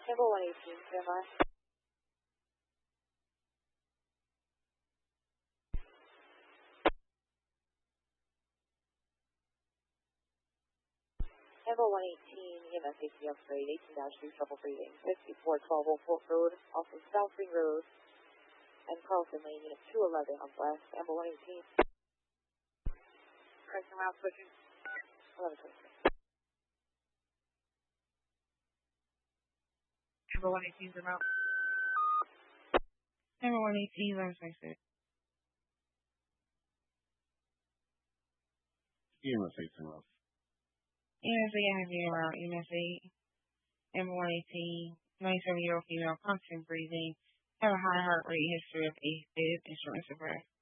Number 118, stand by. Number 118, EMS AC upgrade, 18-3 trouble breathing, 5412 Old Fort Road, off of South Ring Road, and Carlson Lane, unit 211 on west, Number 118. Pressing route switching. 1123. Number 118 is out. Number 118, 1126. EMS 18 route. EMS 8 route, EMS 8, number 118, 27-year-old female, constant breathing, have a high heart rate, history of AFib, insurance of breath.